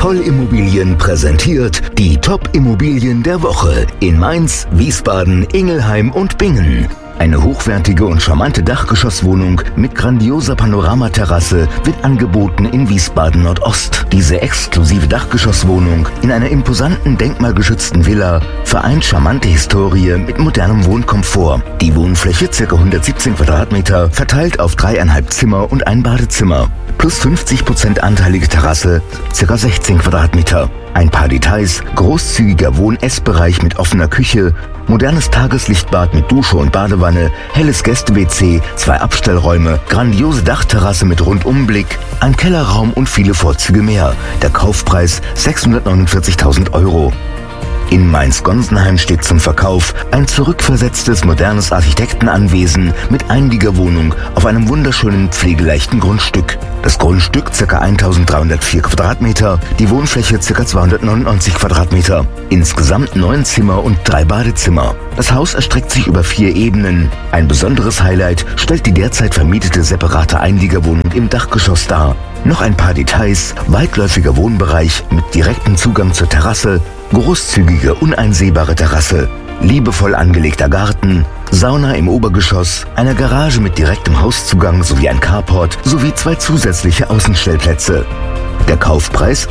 Poll Immobilien präsentiert die Top-Immobilien der Woche in Mainz, Wiesbaden, Ingelheim und Bingen. Eine hochwertige und charmante Dachgeschosswohnung mit grandioser Panoramaterrasse wird angeboten in Wiesbaden Nordost. Diese exklusive Dachgeschosswohnung in einer imposanten, denkmalgeschützten Villa vereint charmante Historie mit modernem Wohnkomfort. Die Wohnfläche ca. 117 Quadratmeter verteilt auf 3,5 Zimmer und ein Badezimmer. Plus 50% anteilige Terrasse, ca. 16 Quadratmeter. Ein paar Details: großzügiger Wohn-Ess-Bereich mit offener Küche, modernes Tageslichtbad mit Dusche und Badewanne, helles Gäste-WC, 2 Abstellräume, grandiose Dachterrasse mit Rundumblick, ein Kellerraum und viele Vorzüge mehr. Der Kaufpreis 649.000 €. In Mainz-Gonsenheim steht zum Verkauf ein zurückversetztes modernes Architektenanwesen mit Einliegerwohnung auf einem wunderschönen pflegeleichten Grundstück. Das Grundstück ca. 1.304 Quadratmeter, die Wohnfläche ca. 299 Quadratmeter. Insgesamt 9 Zimmer und 3 Badezimmer. Das Haus erstreckt sich über 4 Ebenen. Ein besonderes Highlight stellt die derzeit vermietete separate Einliegerwohnung im Dachgeschoss dar. Noch ein paar Details: weitläufiger Wohnbereich mit direktem Zugang zur Terrasse, großzügige, uneinsehbare Terrasse, liebevoll angelegter Garten, Sauna im Obergeschoss, eine Garage mit direktem Hauszugang sowie ein Carport sowie 2 zusätzliche Außenstellplätze. Der Kaufpreis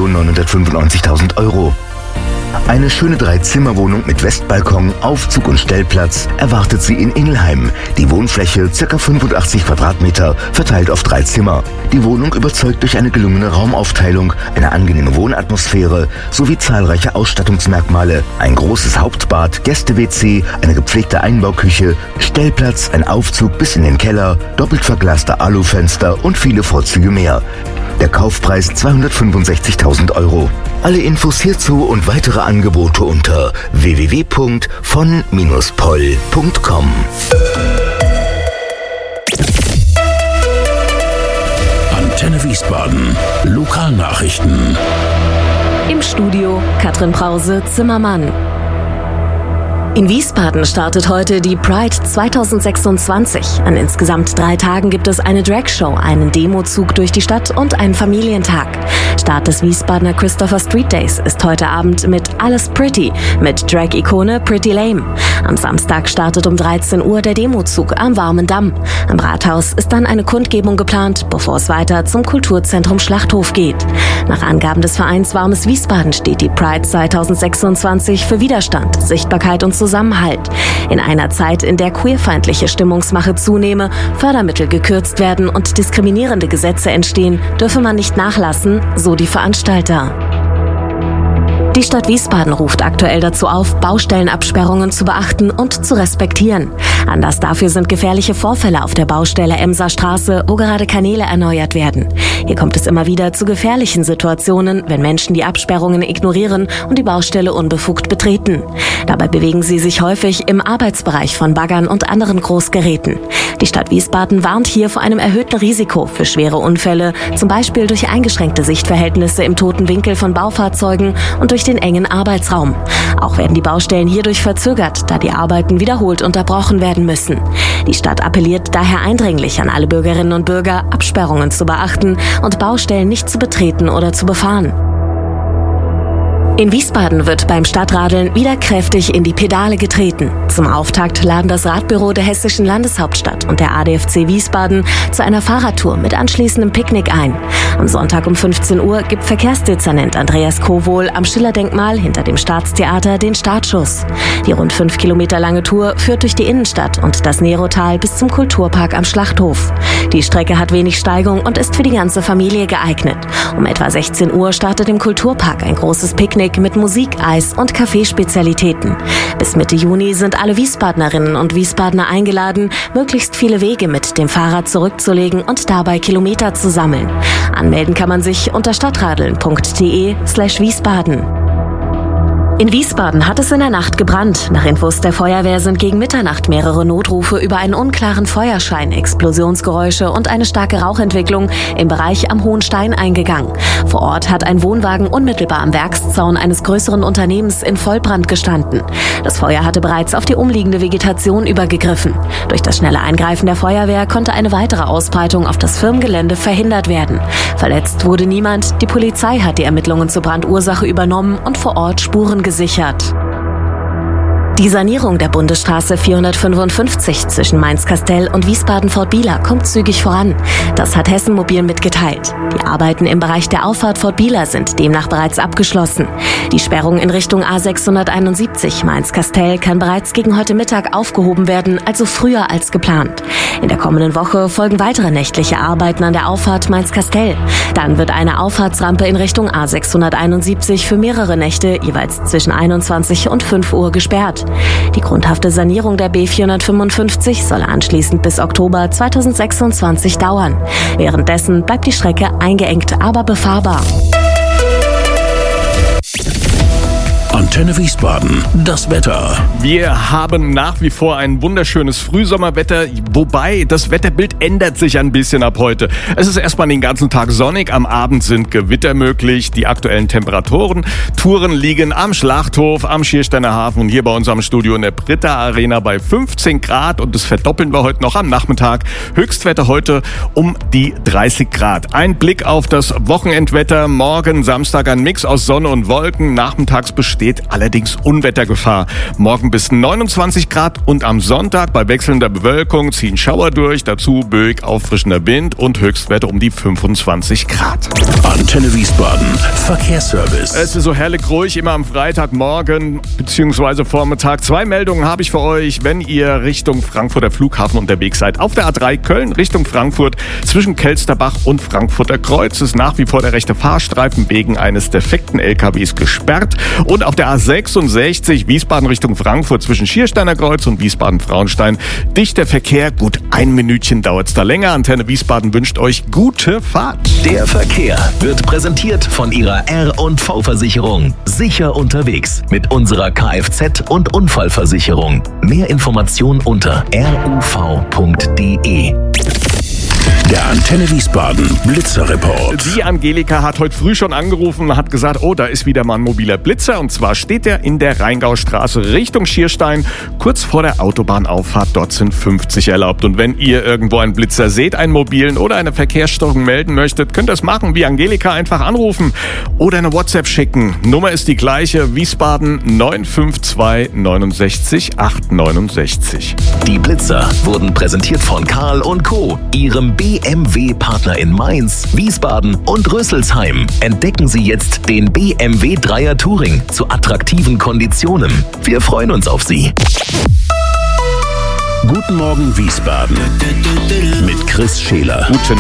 1.995.000 €. Eine schöne 3-Zimmer-Wohnung mit Westbalkon, Aufzug und Stellplatz erwartet Sie in Ingelheim. Die Wohnfläche ca. 85 Quadratmeter, verteilt auf 3 Zimmer. Die Wohnung überzeugt durch eine gelungene Raumaufteilung, eine angenehme Wohnatmosphäre sowie zahlreiche Ausstattungsmerkmale. Ein großes Hauptbad, Gäste-WC, eine gepflegte Einbauküche, Stellplatz, ein Aufzug bis in den Keller, doppelt verglaste Alufenster und viele Vorzüge mehr. Der Kaufpreis 265.000 €. Alle Infos hierzu und weitere Angebote unter www.von-poll.com. Antenne Wiesbaden. Lokalnachrichten. Im Studio Katrin Brause-Zimmermann. In Wiesbaden startet heute die Pride 2026. An insgesamt 3 Tagen gibt es eine Dragshow, einen Demozug durch die Stadt und einen Familientag. Start des Wiesbadener Christopher Street Days ist heute Abend mit Alles Pretty mit Drag-Ikone Pretty Lame. Am Samstag startet um 13 Uhr der Demozug am Warmen Damm. Am Rathaus ist dann eine Kundgebung geplant, bevor es weiter zum Kulturzentrum Schlachthof geht. Nach Angaben des Vereins Warmes Wiesbaden steht die Pride 2026 für Widerstand, Sichtbarkeit und Zusammenhalt. In einer Zeit, in der queerfeindliche Stimmungsmache zunehme, Fördermittel gekürzt werden und diskriminierende Gesetze entstehen, dürfe man nicht nachlassen, so die Veranstalter. Die Stadt Wiesbaden ruft aktuell dazu auf, Baustellenabsperrungen zu beachten und zu respektieren. Anlass dafür sind gefährliche Vorfälle auf der Baustelle Emser Straße, wo gerade Kanäle erneuert werden. Hier kommt es immer wieder zu gefährlichen Situationen, wenn Menschen die Absperrungen ignorieren und die Baustelle unbefugt betreten. Dabei bewegen sie sich häufig im Arbeitsbereich von Baggern und anderen Großgeräten. Die Stadt Wiesbaden warnt hier vor einem erhöhten Risiko für schwere Unfälle, zum Beispiel durch eingeschränkte Sichtverhältnisse im toten Winkel von Baufahrzeugen und durch den engen Arbeitsraum. Auch werden die Baustellen hierdurch verzögert, da die Arbeiten wiederholt unterbrochen werden müssen. Die Stadt appelliert daher eindringlich an alle Bürgerinnen und Bürger, Absperrungen zu beachten und Baustellen nicht zu betreten oder zu befahren. In Wiesbaden wird beim Stadtradeln wieder kräftig in die Pedale getreten. Zum Auftakt laden das Radbüro der Hessischen Landeshauptstadt und der ADFC Wiesbaden zu einer Fahrradtour mit anschließendem Picknick ein. Am Sonntag um 15 Uhr gibt Verkehrsdezernent Andreas Kowohl am Schiller-Denkmal hinter dem Staatstheater den Startschuss. Die rund 5 Kilometer lange Tour führt durch die Innenstadt und das Nerotal bis zum Kulturpark am Schlachthof. Die Strecke hat wenig Steigung und ist für die ganze Familie geeignet. Um etwa 16 Uhr startet im Kulturpark ein großes Picknick mit Musik, Eis und Kaffeespezialitäten. Bis Mitte Juni sind alle Wiesbadnerinnen und Wiesbadener eingeladen, möglichst viele Wege mit dem Fahrrad zurückzulegen und dabei Kilometer zu sammeln. Anmelden kann man sich unter stadtradeln.de/Wiesbaden. In Wiesbaden hat es in der Nacht gebrannt. Nach Infos der Feuerwehr sind gegen Mitternacht mehrere Notrufe über einen unklaren Feuerschein, Explosionsgeräusche und eine starke Rauchentwicklung im Bereich am Hohen Stein eingegangen. Vor Ort hat ein Wohnwagen unmittelbar am Werkszaun eines größeren Unternehmens in Vollbrand gestanden. Das Feuer hatte bereits auf die umliegende Vegetation übergegriffen. Durch das schnelle Eingreifen der Feuerwehr konnte eine weitere Ausbreitung auf das Firmengelände verhindert werden. Verletzt wurde niemand. Die Polizei hat die Ermittlungen zur Brandursache übernommen und vor Ort Spuren gesichert. Die Sanierung der Bundesstraße 455 zwischen Mainz-Kastel und Wiesbaden-Fortbieler kommt zügig voran. Das hat Hessen Mobil mitgeteilt. Die Arbeiten im Bereich der Auffahrt Fortbieler sind demnach bereits abgeschlossen. Die Sperrung in Richtung A671 Mainz-Kastel kann bereits gegen heute Mittag aufgehoben werden, also früher als geplant. In der kommenden Woche folgen weitere nächtliche Arbeiten an der Auffahrt Mainz-Kastel. Dann wird eine Auffahrtsrampe in Richtung A671 für mehrere Nächte jeweils zwischen 21 und 5 Uhr gesperrt. Die grundhafte Sanierung der B455 soll anschließend bis Oktober 2026 dauern. Währenddessen bleibt die Strecke eingeengt, aber befahrbar. Antenne Wiesbaden, das Wetter. Wir haben nach wie vor ein wunderschönes Frühsommerwetter, wobei das Wetterbild ändert sich ein bisschen ab heute. Es ist erstmal den ganzen Tag sonnig, am Abend sind Gewitter möglich. Die aktuellen Touren liegen am Schlachthof, am Schiersteiner Hafen und hier bei uns am Studio in der Britta Arena bei 15 Grad und das verdoppeln wir heute noch am Nachmittag. Höchstwetter heute um die 30 Grad. Ein Blick auf das Wochenendwetter. Morgen Samstag ein Mix aus Sonne und Wolken. Nachmittags besteht allerdings Unwettergefahr. Morgen bis 29 Grad und am Sonntag bei wechselnder Bewölkung ziehen Schauer durch, dazu böig auffrischender Wind und Höchstwerte um die 25 Grad. Antenne Wiesbaden, Verkehrsservice. Es ist so herrlich ruhig, immer am Freitagmorgen bzw. Vormittag. 2 Meldungen habe ich für euch, wenn ihr Richtung Frankfurter Flughafen unterwegs seid. Auf der A3 Köln Richtung Frankfurt zwischen Kelsterbach und Frankfurter Kreuz ist nach wie vor der rechte Fahrstreifen wegen eines defekten LKWs gesperrt. Und auf der A66 Wiesbaden Richtung Frankfurt zwischen Schiersteiner Kreuz und Wiesbaden-Frauenstein dichter Verkehr. Gut 1 Minütchen dauert es da länger. Antenne Wiesbaden wünscht euch gute Fahrt. Der Verkehr wird präsentiert von Ihrer R&V-Versicherung. Sicher unterwegs mit unserer Kfz- und Unfallversicherung. Mehr Informationen unter ruv.de. Der Antenne Wiesbaden Blitzerreport. Die Angelika hat heute früh schon angerufen und hat gesagt, oh, da ist wieder mal ein mobiler Blitzer. Und zwar steht er in der Rheingaustraße Richtung Schierstein, kurz vor der Autobahnauffahrt. Dort sind 50 erlaubt. Und wenn ihr irgendwo einen Blitzer seht, einen mobilen oder eine Verkehrsstörung melden möchtet, könnt ihr es machen, wie Angelika, einfach anrufen oder eine WhatsApp schicken. Nummer ist die gleiche, Wiesbaden 952 69 869. Die Blitzer wurden präsentiert von Karl & Co., Ihrem BMW-Partner in Mainz, Wiesbaden und Rüsselsheim. Entdecken Sie jetzt den BMW 3er Touring zu attraktiven Konditionen. Wir freuen uns auf Sie. Guten Morgen Wiesbaden mit Chris Scheler. Guten